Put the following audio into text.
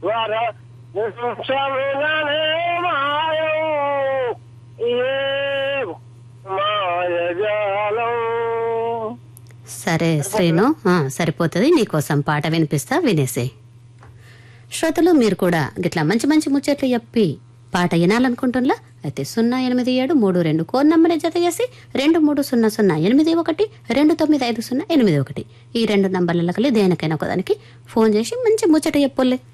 వర మాయో ఏ మాయజాలం. సరే శ్రీను, సరిపోతుంది. నీకోసం పాట వినిపిస్తా, వినేసే. శ్రోతలు మీరు కూడా గిట్లా మంచి మంచి ముచ్చట్లు చెప్పి పాట వినాలనుకుంటున్నా అయితే 08732 కోడ్ నంబర్ జత చేసి 230081295081 ఈ 2 నంబర్లకి దేనికైనా ఒకదానికి ఫోన్ చేసి మంచి ముచ్చట చెప్పలే.